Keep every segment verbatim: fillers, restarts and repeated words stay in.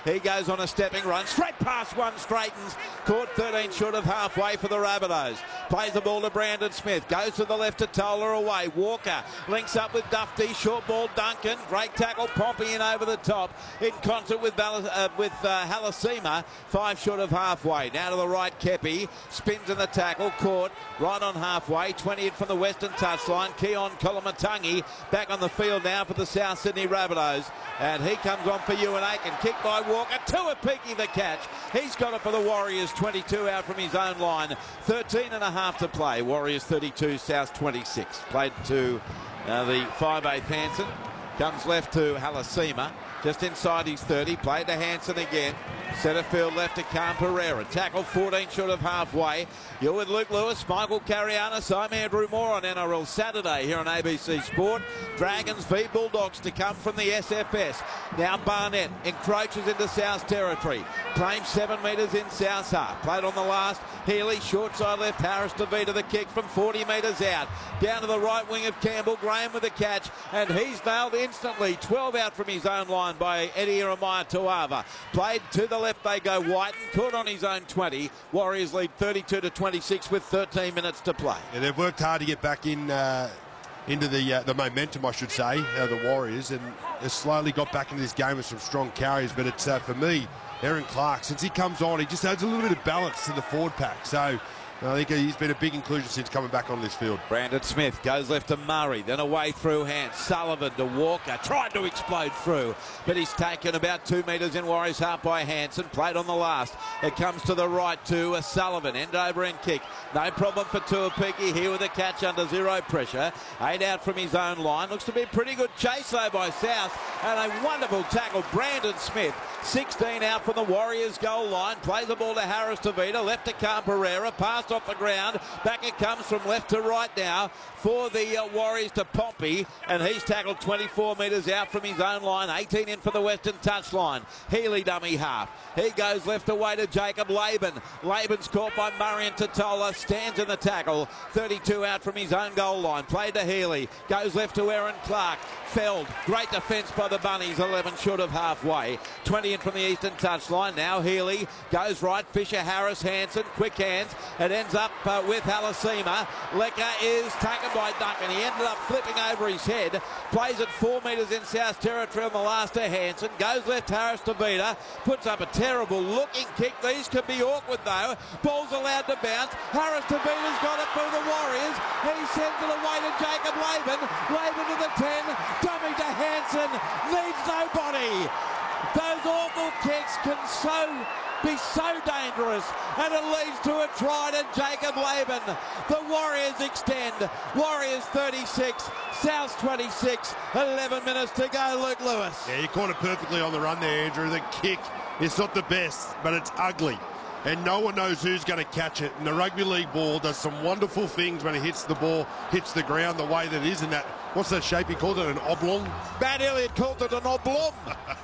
He goes on a stepping run, straight past one, straightens, caught thirteen short of halfway for the Rabbitohs. Plays the ball to Brandon Smith, goes to the left to Toller away. Walker links up with Dufty, short ball Duncan, great tackle, Pompey in over the top, in concert with Val uh, with uh, Halasima, five short of halfway. Now to the right, Kepi, spins in the tackle, caught right on halfway, twenty in from the western touchline. Keon Kolomatangi back on the field now for the South Sydney Rabbitohs, and he comes on for Ewan Aiken, kicked by Walker, Tuapiki the catch. He's got it for the Warriors, twenty-two out from his own line, thirteen and a half to play. Warriors thirty-two, South twenty-six. Played to uh, the five eighth Hanson, comes left to Halasima, just inside his thirty, played to Hanson again. Centre field left to Khan Pereira. Tackle fourteen short of halfway. You're with Luke Lewis, Michael Carianis. I'm Andrew Moore on N R L Saturday here on A B C Sport. Dragons v Bulldogs to come from the S F S. Now Barnett encroaches into South territory. Claims seven metres in South half. Played on the last. Healy, short side left. Harris DeVita the kick from forty metres out. Down to the right wing of Campbell. Graham with the catch. And he's nailed instantly. twelve out from his own line by Eddie Iremaya Tuava. Played to the left they go. Whiten caught on his own twenty. Warriors lead thirty-two to twenty-six with thirteen minutes to play. Yeah, they've worked hard to get back in uh, into the uh, the momentum, I should say, uh, the Warriors, and they've slowly got back into this game with some strong carries. But it's uh, for me, Aaron Clark, since he comes on, he just adds a little bit of balance to the forward pack. So I think he's been a big inclusion since coming back on this field. Brandon Smith goes left to Murray, then away through hands. Sullivan to Walker, tried to explode through, but he's taken about two metres in Warriors half by Hanson. Played on the last. It comes to the right to uh, Sullivan, end over end kick. No problem for Tuapiki here with a catch under zero pressure. Eight out from his own line. Looks to be a pretty good chase though by South, and a wonderful tackle. Brandon Smith, sixteen out from the Warriors goal line. Plays the ball to Harris DeVita, left to Khan Pereira, passed off the ground. Back it comes from left to right now for the uh, Warriors to Pompey, and he's tackled twenty-four metres out from his own line, eighteen in for the western touchline. Healy dummy half. He goes left away to Jacob Laban. Laban's caught by Murray and Totola, stands in the tackle, thirty-two out from his own goal line. Played to Healy, goes left to Aaron Clark. Feld, great defence by the Bunnies, eleven short of halfway, twenty in from the eastern touchline. Now Healy goes right, Fisher, Harris, Hanson, quick hands. It ends up uh, with Halasima. Lecker is taken by Duncan. He ended up flipping over his head. Plays it four metres in South territory on the last to Hanson. Goes left, Harris DeVita, puts up a terrible looking kick. These could be awkward though. Ball's allowed to bounce. Harris DeVita's got it for the Warriors. He sends it away to Jacob Laban. Laban to the ten. Dummy to Hanson. Needs nobody. Those awful kicks can so be so dangerous, and it leads to a try to Jacob Laban. The Warriors extend. Warriors thirty-six, South twenty-six, eleven minutes to go. Luke Lewis. Yeah, you caught it perfectly on the run there, Andrew. The kick is not the best, but it's ugly, and no one knows who's going to catch it. And the rugby league ball does some wonderful things when it hits the ball, hits the ground the way that it is in that, what's that shape he called it, an oblong? Matt Elliott called it an oblong.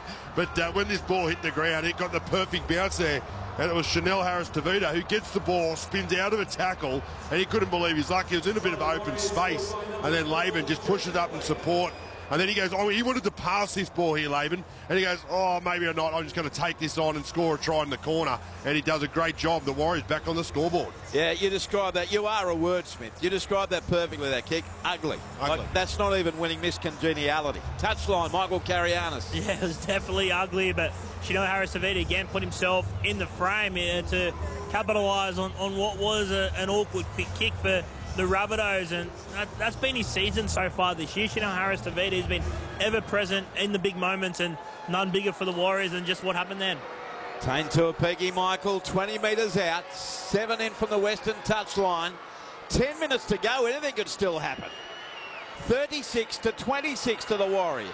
But uh, when this ball hit the ground, it got the perfect bounce there. And it was Chanel Harris DeVita who gets the ball, spins out of a tackle, and he couldn't believe his luck. He was in a bit of open space, and then Laban just pushes up in support. And then he goes, oh, he wanted to pass this ball here, Laban. And he goes, oh, maybe or not, I'm just going to take this on and score a try in the corner. And he does a great job. The Warriors back on the scoreboard. Yeah, you describe that. You are a wordsmith. You describe that perfectly, that kick. Ugly. Ugly. Like, that's not even winning Miss Congeniality. Touchline, Michael Carianis. Yeah, it was definitely ugly, but Chanel Harris DeVita again put himself in the frame here to capitalise on, on what was a, an awkward quick kick for the Rabbitohs, and that, that's been his season so far this year. Chanel Harris DeVita has been ever present in the big moments, and none bigger for the Warriors than just what happened then. Tane Tuapiki, Michael, twenty metres out, seven in from the western touchline. ten minutes to go, anything could still happen. thirty-six to twenty-six to the Warriors.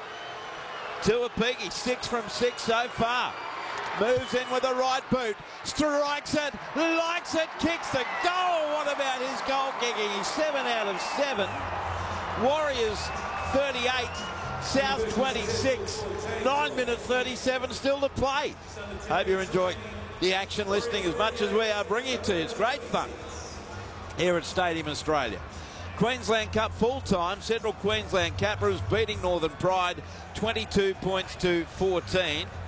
Tuapiki, six from six so far. Moves in with the right boot, strikes it, likes it, kicks the goal. What about his goal kicking? He's seven out of seven. Warriors thirty-eight, South twenty-six, nine minutes thirty-seven still to play. Hope you're enjoying the action listening as much as we are bringing it to you. It's great fun here at Stadium Australia. Queensland Cup full-time, Central Queensland Capras beating Northern Pride twenty-two points to fourteen.